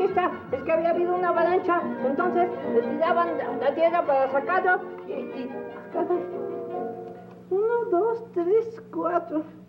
vista es que había habido una avalancha, entonces tiraban la tierra para sacarlo y... 1, 2, 3, 4...